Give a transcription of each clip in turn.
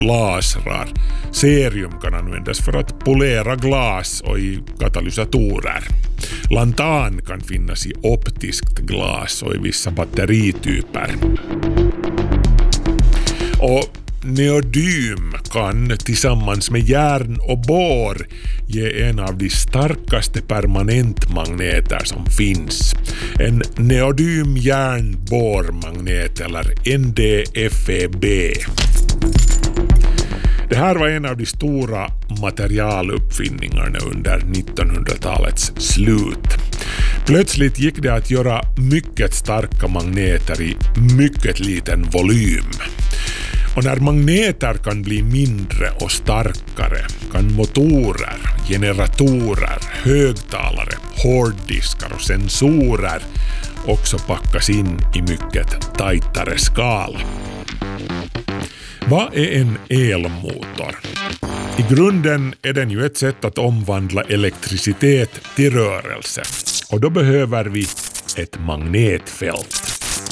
lasrar. Cerium kan användas för att polera glas och i katalysatorer. Lantan kan finnas i optiskt glas och i vissa batterityper. Och neodym kan tillsammans med järn och bor ge en av de starkaste permanentmagneter som finns. En neodym järnbormagnet eller NdFeB. Det här var en av de stora materialuppfinningarna under 1900-talets slut. Plötsligt gick det att göra mycket starka magneter i mycket liten volym. Och när magneter kan bli mindre och starkare kan motorer, generatorer, högtalare, hårddiskar och sensorer också packas in i mycket tajtare skala. Vad är en elmotor? I grunden är den ju ett sätt att omvandla elektricitet till rörelse. Och då behöver vi ett magnetfält.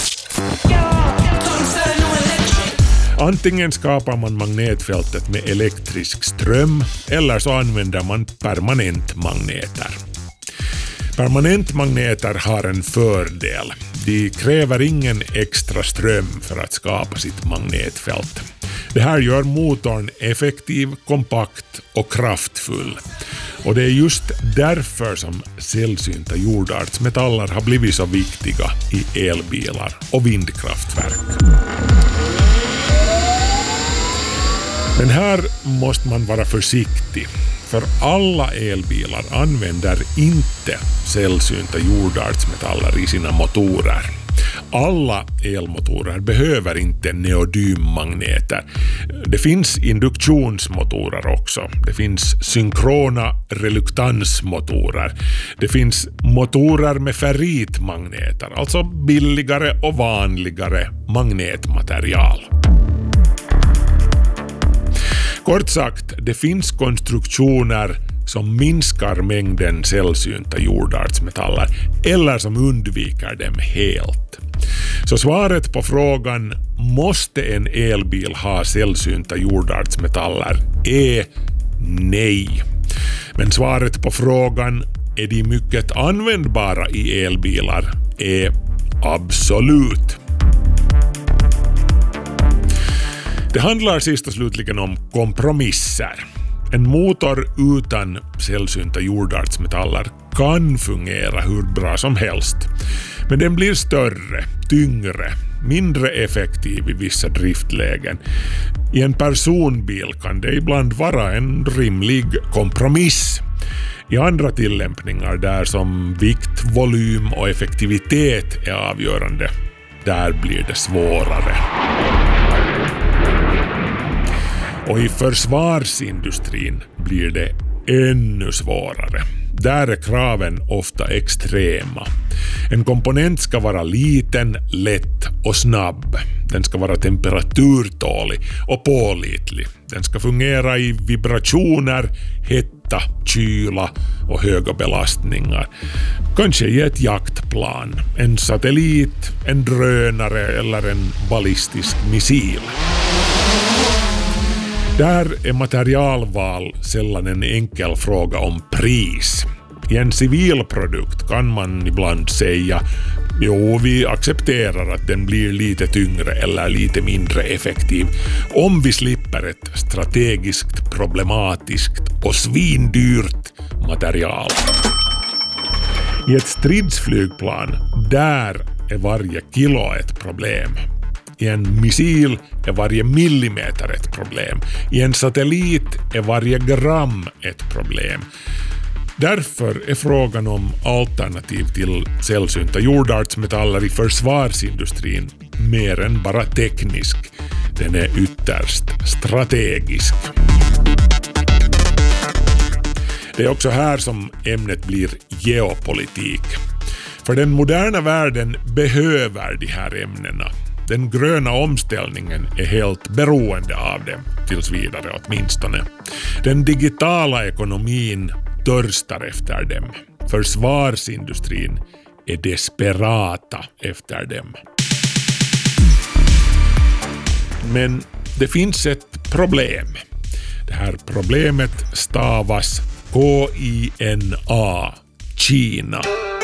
Antingen skapar man magnetfältet med elektrisk ström eller så använder man permanentmagneter. Permanentmagneter har en fördel. De kräver ingen extra ström för att skapa sitt magnetfält. Det här gör motorn effektiv, kompakt och kraftfull. Och det är just därför som sällsynta jordartsmetaller har blivit så viktiga i elbilar och vindkraftverk. Men här måste man vara försiktig, för alla elbilar använder inte sällsynta jordartsmetaller i sina motorer. Alla elmotorer behöver inte neodymmagneter. Det finns induktionsmotorer också. Det finns synkrona reluktansmotorer. Det finns motorer med ferritmagneter, alltså billigare och vanligare magnetmaterial. Kort sagt, det finns konstruktioner som minskar mängden sällsynta jordartsmetaller eller som undviker dem helt. Så svaret på frågan måste en elbil ha sällsynta jordartsmetaller är nej. Men svaret på frågan är de mycket användbara i elbilar är absolut. Det handlar sist och slutligen om kompromisser. En motor utan sällsynta jordartsmetaller kan fungera hur bra som helst. Men den blir större, tyngre, mindre effektiv i vissa driftlägen. I en personbil kan det ibland vara en rimlig kompromiss. I andra tillämpningar där som vikt, volym och effektivitet är avgörande, där blir det svårare. Och i försvarsindustrin blir det ännu svårare. Där är kraven ofta extrema. En komponent ska vara liten, lätt och snabb. Den ska vara temperaturtålig och pålitlig. Den ska fungera i vibrationer, hetta, kyla och höga belastningar. Kanske i ett jaktplan, en satellit, en drönare eller en ballistisk missil. Där är materialval sällan en enkel fråga om pris. I en civil produkt kan man ibland säga vi accepterar att den blir lite tyngre eller lite mindre effektiv om vi slipper ett strategiskt, problematiskt och svindyrt material. I ett stridsflygplan, där är varje kilo ett problem. I en missil är varje millimeter ett problem. I en satellit är varje gram ett problem. Därför är frågan om alternativ till sällsynta jordartsmetaller i försvarsindustrin mer än bara teknisk. Den är ytterst strategisk. Det är också här som ämnet blir geopolitik. För den moderna världen behöver de här ämnena. Den gröna omställningen är helt beroende av dem, tills vidare åtminstone. Den digitala ekonomin törstar efter dem. Försvarsindustrin är desperata efter dem. Men det finns ett problem. Det här problemet stavas K-I-N-A, Kina.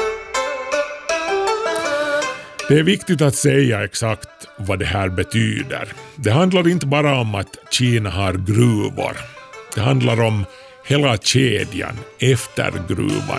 Det är viktigt att säga exakt vad det här betyder. Det handlar inte bara om att Kina har gruvor. Det handlar om hela kedjan efter gruvan.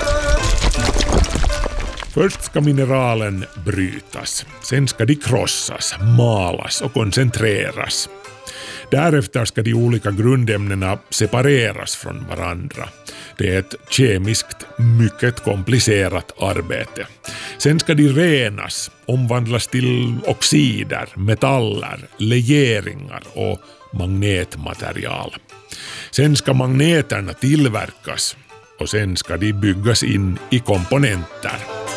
Först ska mineralen brytas. Sen ska de krossas, malas och koncentreras. Därefter ska de olika grundämnena separeras från varandra. Det är ett kemiskt mycket komplicerat arbete. Sen ska de renas, omvandlas till oxider, metaller, legeringar och magnetmaterial. Sen ska magneterna tillverkas och sen ska de byggas in i komponenter.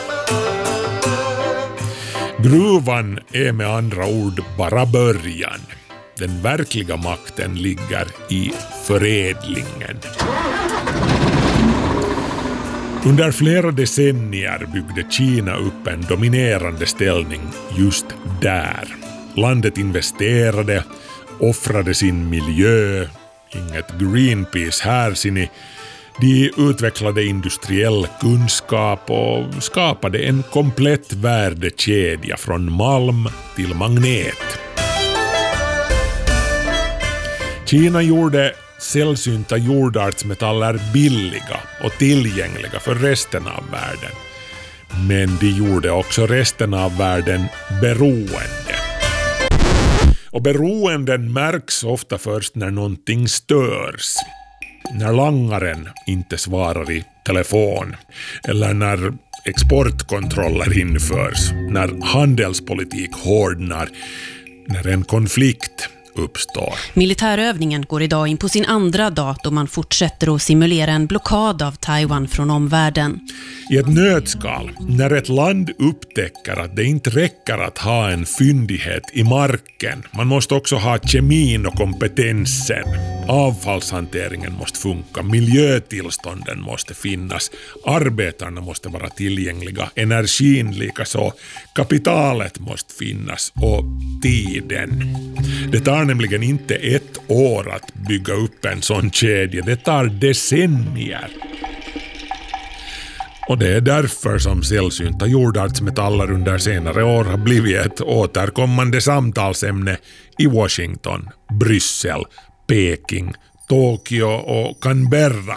Gruvan är med andra ord bara början. Den verkliga makten ligger i förädlingen. Under flera decennier byggde Kina upp en dominerande ställning just där. Landet investerade, offrade sin miljö, inget Greenpeace här sinni. De utvecklade industriell kunskap och skapade en komplett värdekedja från malm till magnet. Kina gjorde sällsynta jordartsmetaller billiga och tillgängliga för resten av världen. Men de gjorde också resten av världen beroende. Och beroenden märks ofta först när någonting störs. När langaren inte svarar i telefon eller när exportkontroller införs, när handelspolitik hårdnar, när en konflikt uppstår. Militärövningen går idag in på sin andra dag då man fortsätter att simulera en blockad av Taiwan från omvärlden. I ett nötskal, när ett land upptäcker att det inte räcker att ha en fyndighet i marken, man måste också ha kemin och kompetensen. Avfallshanteringen måste funka, miljötillstånden måste finnas, arbetarna måste vara tillgängliga, energin likaså, kapitalet måste finnas och tiden. Det tar nämligen inte ett år att bygga upp en sån kedja, det tar decennier. Och det är därför som sällsynta jordartsmetaller under senare år har blivit ett återkommande samtalsämne i Washington, Bryssel, Peking, Tokyo och Canberra.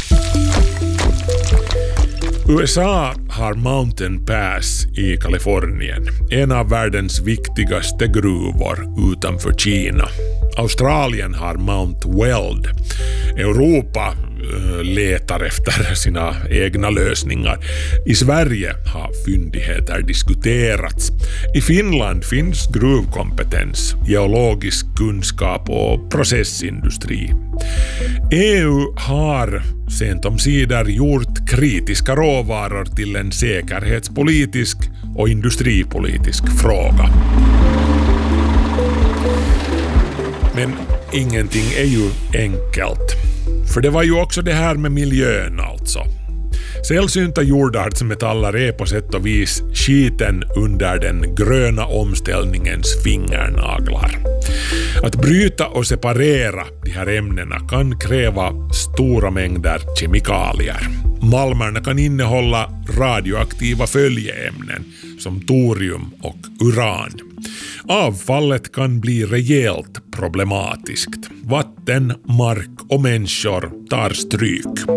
USA har Mountain Pass i Kalifornien, en av världens viktigaste gruvor utanför Kina. Australien har Mount Weld. Europa letar efter sina egna lösningar. I Sverige har fyndigheter diskuterats. I Finland finns gruvkompetens, geologisk kunskap och processindustri. EU har sent om sidor gjort kritiska råvaror till en säkerhetspolitisk och industripolitisk fråga. Men ingenting är ju enkelt. För det var ju också det här med miljön alltså. Sällsynta jordartsmetaller är på sätt och vis skiten under den gröna omställningens fingernaglar. Att bryta och separera de här ämnena kan kräva stora mängder kemikalier. Malmerna kan innehålla radioaktiva följeämnen som torium och uran. Avfallet kan bli rejält problematiskt. Vatten, mark och människor tar stryk.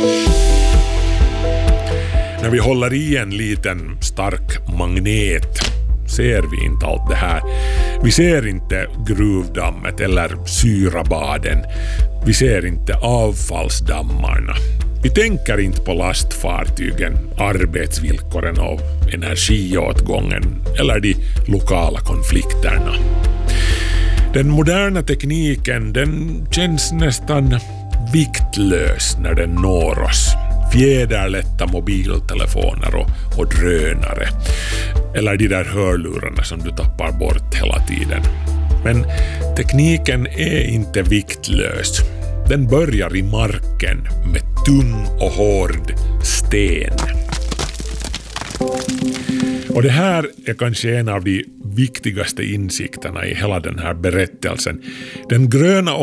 När vi håller i en liten stark magnet ser vi inte allt det här. Vi ser inte gruvdammet eller syrabaden. Vi ser inte avfallsdammarna. Vi tänker inte på lastfartygen, arbetsvillkoren och energiåtgången eller de lokala konflikterna. Den moderna tekniken, den känns nästan viktlös när den når oss. Fjäderlätta mobiltelefoner och drönare. Eller de där hörlurarna som du tappar bort hela tiden. Men tekniken är inte viktlös. Den börjar i marken med tung och hård sten. Och det här är kanske en av de viktigaste insikterna i hela den här berättelsen. Den gröna